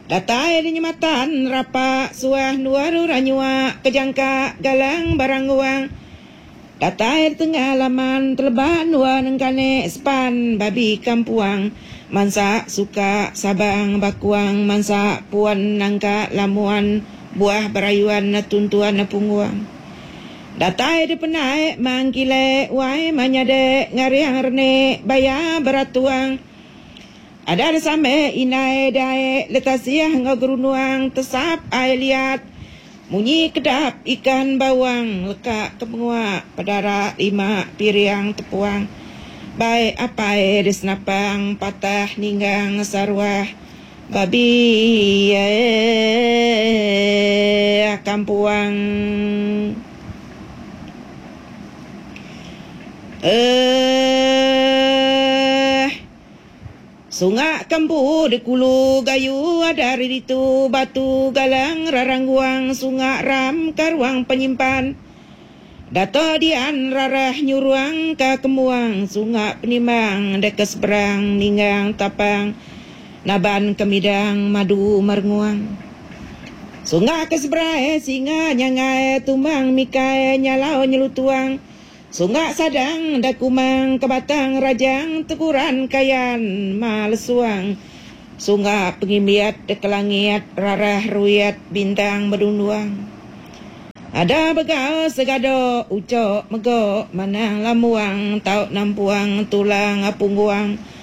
Datai di nyematan rapa suah nuaru ranyua kejangka galang barang uang. Datai di tengah laman teleban nuah nengkane sepan babi kampuang. Mansa suka sabang bakuang mansa puan nangka lamuan buah berayuan na tuntuan na pungguang. Datai di penai mangkile wai manyade ngariang rene baya beratuang. Ada sampai inai dae letasiah ngogerunuang tesap ai liat munyi kedap ikan bawang lekak kepengua padara 5 piriang tepuang baik apai desnapang patah ninggang sarwah babi kampuang Sungai kampu di kulu gayu ada dari itu batu galang rarangguang sungai ram karuang penyimpan. Dato dian rarah nyuruang ka kemuang sungai penimang dekas berang ninggang tapang naban kemidang madu marnguang. Sungai keseberai singa nyangai tumbang mikai nyalau nyelutuang. Sungai sadang dakumang kebatang rajang tekuran kayan malesuang. Sungai pengimiat dekelangit rarah ruyat bintang bedunduang. Ada begal segado ucok mego manang lamuang tau nampuang tulang apungguang.